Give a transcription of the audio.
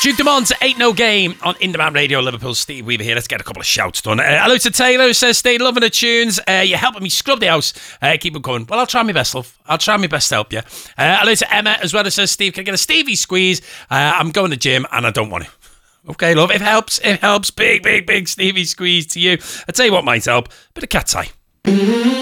Duke Dumont, Ain't No Game on Independent Radio, Liverpool. Steve Weaver here. Let's get a couple of shouts done. Hello to Taylor, who says, stay loving the tunes. You're helping me scrub the house. Keep them coming. Well, I'll try my best, love. I'll try my best to help you. Hello to Emma as well, who says, Steve, can I get a Stevie squeeze? I'm going to the gym and I don't want to. Okay, love. It helps. Big Stevie squeeze to you. I tell you what might help. Bit of cat's eye.